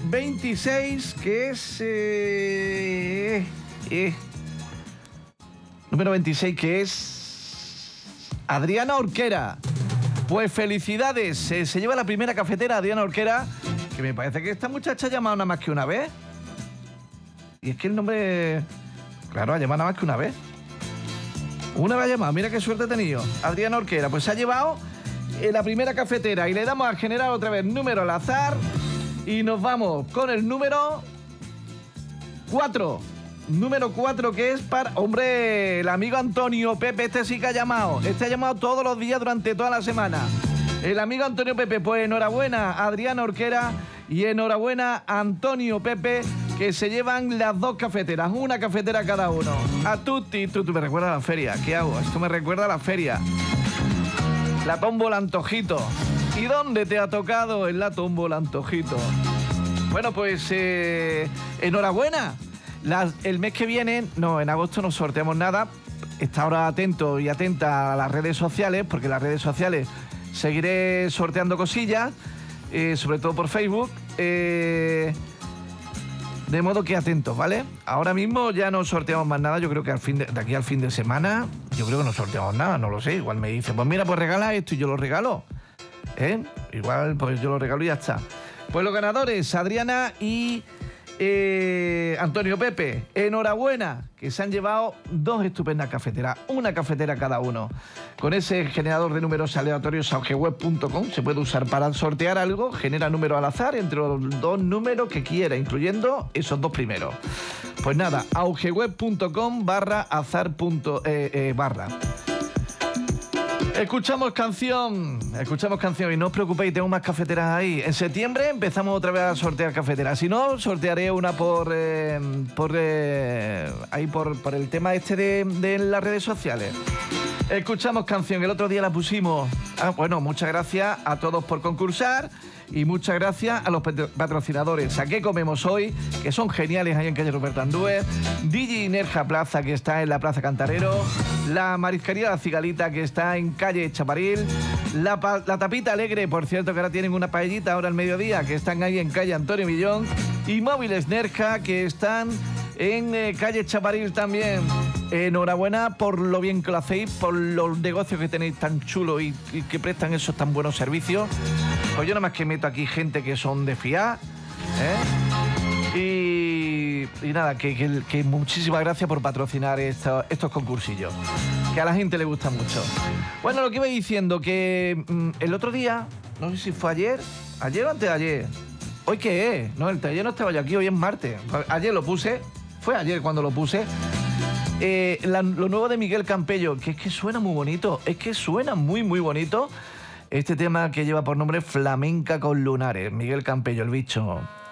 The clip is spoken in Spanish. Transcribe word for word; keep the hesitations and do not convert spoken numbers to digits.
veintiséis, que es... Eh, eh, número veintiséis, que es... Adriana Orquera. Pues felicidades, se, se lleva la primera cafetera Adriana Orquera, que me parece que esta muchacha ha llamado nada más que una vez. Y es que el nombre... Claro, ha llamado nada más que una vez. Una vez ha llamado, mira qué suerte he tenido. Adriana Orquera, pues se ha llevado eh, la primera cafetera. Y le damos a generar otra vez número al azar. Y nos vamos con el número cuatro. Número cuatro, que es para... Hombre, el amigo Antonio Pepe, este sí que ha llamado. Este ha llamado todos los días durante toda la semana. El amigo Antonio Pepe, pues enhorabuena Adriana Orquera y enhorabuena Antonio Pepe, que se llevan las dos cafeteras, una cafetera cada uno. A tutti, tú, tú me recuerda a la feria. ¿Qué hago? Esto me recuerda a la feria. La tómbola Antojito. ¿Y dónde te ha tocado en la tómbola Antojito? Bueno, pues eh, enhorabuena. Las, el mes que viene, no, en agosto no sorteamos nada. Está ahora atento y atenta a las redes sociales, porque en las redes sociales seguiré sorteando cosillas, eh, sobre todo por Facebook. Eh, de modo que atentos, ¿vale? Ahora mismo ya no sorteamos más nada. Yo creo que al fin de, de aquí al fin de semana, yo creo que no sorteamos nada, no lo sé. Igual me dice, pues mira, pues regala esto y yo lo regalo. ¿Eh? Igual, pues yo lo regalo y ya está. Pues los ganadores, Adriana y... Eh, Antonio Pepe, enhorabuena, que se han llevado dos estupendas cafeteras, una cafetera cada uno. Con ese generador de números aleatorios, augeweb punto com, se puede usar para sortear algo, genera número al azar entre los dos números que quiera, incluyendo esos dos primeros. Pues nada, augeweb punto com barra azar punto, eh, eh, barra. Escuchamos canción, escuchamos canción y no os preocupéis, tengo más cafeteras ahí. En septiembre empezamos otra vez a sortear cafeteras. Si no, sortearé una por eh, por eh, ahí por, por el tema este de, de las redes sociales. Escuchamos canción, el otro día la pusimos. Ah, bueno, muchas gracias a todos por concursar y muchas gracias a los patrocinadores. ¿A qué comemos hoy? Que son geniales ahí en calle Roberto Andúez. D J Nerja Plaza, que está en la Plaza Cantarero. La Marisquería La Cigalita, que está en calle Chaparil. La, la Tapita Alegre, por cierto, que ahora tienen una paellita ahora al mediodía, que están ahí en calle Antonio Millón. Y Móviles Nerja, que están en eh, calle Chaparil también. Enhorabuena por lo bien que lo hacéis, por los negocios que tenéis tan chulos y, y que prestan esos tan buenos servicios. Pues yo nada más que meto aquí gente que son de fiar, ¿eh? Y, y nada, que, que, que muchísimas gracias por patrocinar estos, estos concursillos, que a la gente le gustan mucho. Bueno, lo que iba diciendo, que mmm, el otro día, no sé si fue ayer, ayer o antes de ayer, ¿hoy qué es? No, el taller no estaba yo aquí, hoy es martes. Ayer lo puse, fue ayer cuando lo puse. Eh, la, lo nuevo de Miguel Campello, que es que suena muy bonito, es que suena muy, muy bonito. Este tema que lleva por nombre Flamenca con Lunares, Miguel Campello, el bicho.